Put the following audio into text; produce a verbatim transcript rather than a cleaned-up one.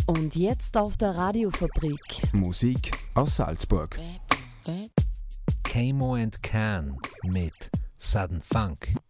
Und jetzt auf der Radiofabrik. Musik aus Salzburg. Camo and Can mit Sudden Funk.